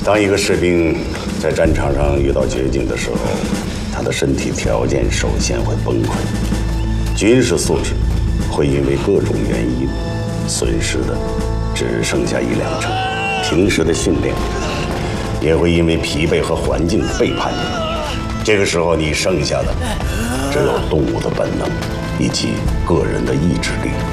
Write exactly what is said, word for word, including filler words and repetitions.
当一个士兵在战场上遇到绝境的时候，他的身体条件首先会崩溃，军事素质会因为各种原因损失的只剩下一两成，平时的训练也会因为疲惫和环境背叛你。这个时候，你剩下的只有动物的本能以及个人的意志力。